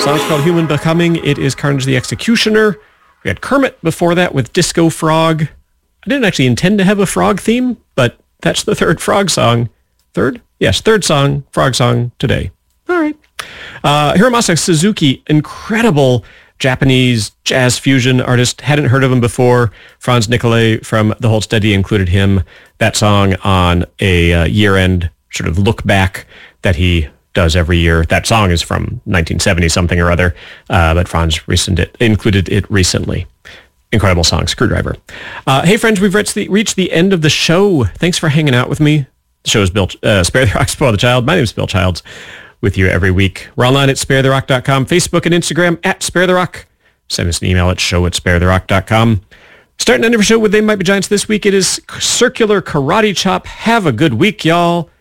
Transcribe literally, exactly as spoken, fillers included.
Song's called Human Becoming. It is Carnage the Executioner. We had Kermit before that with Disco Frog. I didn't actually intend to have a frog theme, but that's the third frog song. Third? Yes, third song, frog song today. All right. Uh, Hiromasa Suzuki, incredible Japanese jazz fusion artist. Hadn't heard of him before. Franz Nicolay from The Hold Steady included him, that song, on a uh, year-end sort of look back that he does every year. That song is from nineteen seventy something or other, uh, but Franz recent it, included it recently. Incredible song, Screwdriver. Uh, hey, friends, we've reached the, reached the end of the show. Thanks for hanging out with me. The show is Bill, uh, Spare the Rock, Spoil the Child. My name is Bill Childs, with you every week. We're online at spare the rock dot com, Facebook and Instagram at Spare the Rock. Send us an email at show at spare the rock dot com. Starting another show with They Might Be Giants this week, it is Circular Karate Chop. Have a good week, y'all.